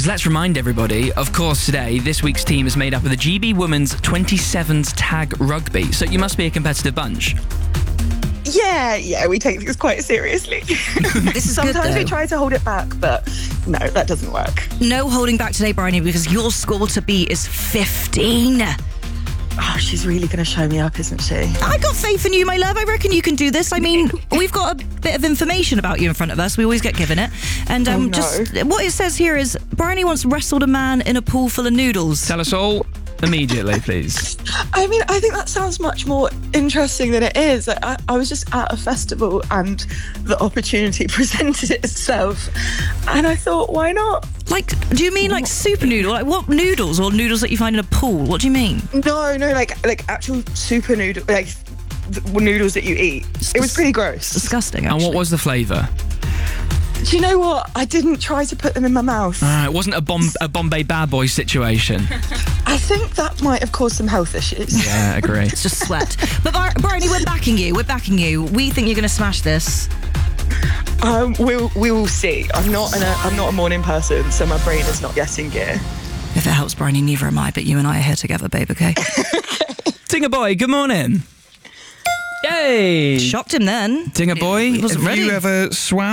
Because let's remind everybody, of course, today, this week's team is made up of the GB Women's 27s Tag Rugby. So you must be a competitive bunch. Yeah, we take things quite seriously. This is Sometimes good, we though. try to hold it back, but no, that doesn't work. No holding back today, Bryony, because your score to beat is 15. Oh, she's really going to show me up, isn't she? I got faith in you, my love. I reckon you can do this. I mean, we've got a bit of information about you in front of us. We always get given it. And Oh, no. just what it says here is Bryony once wrestled a man in a pool full of noodles. Tell us all immediately, please. I mean, I think that sounds much more interesting than it is. I was just at a festival and the opportunity presented itself. And I thought, why not? Like, do you mean like super noodle? Like what noodles, or noodles that you find in a pool? What do you mean? No, like actual super noodle, like the noodles that you eat. It was pretty gross. Disgusting, And actually. what was the flavour? Do you know what? I didn't try to put them in my mouth. It wasn't a Bombay Bad Boy situation. I think that might have caused some health issues. Yeah, agree. It's just sweat. But Bryony, we're backing you. We think you're going to smash this. We will see. I'm not a morning person, so my brain is not yet in gear. If it helps, Bryony, neither am I, but you and I are here together, babe, okay? Dinger Boy, good morning. Yay! Shocked him then. Dinger Boy, He wasn't have ready. you ever swam?